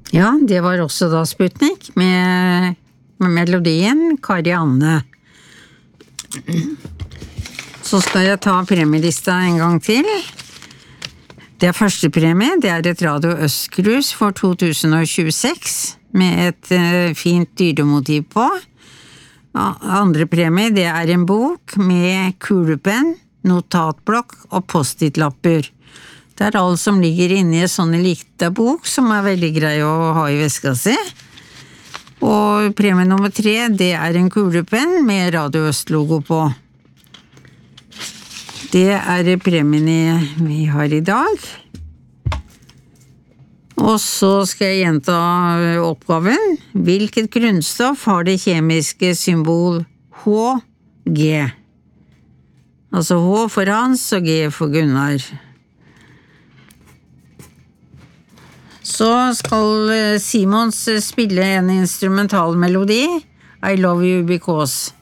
Ja, det var også da Sputnik med melodien Karianne. Så skal jeg ta premielista en gang til. Det er første premie, det er et Radio Øst-krus for 2026 med et fint dyremotiv på. Andre premie, det er en bok med kulepenn, notatblokk og post-it-lapper. Det er alt som ligger inne i en sånn liten bok som er veldig grei å ha i veska si. Og premie nummer 3, det er en kulepenn med Radio Øst-logo på. Det er premiene vi har i dag. Og så skal jeg gjenta oppgaven. Hvilket grunnstoff har det kjemiske symbol HG? Altså H for Hans og G for Gunnar. Så skal Simons spille en instrumental melodi, I Love You Because.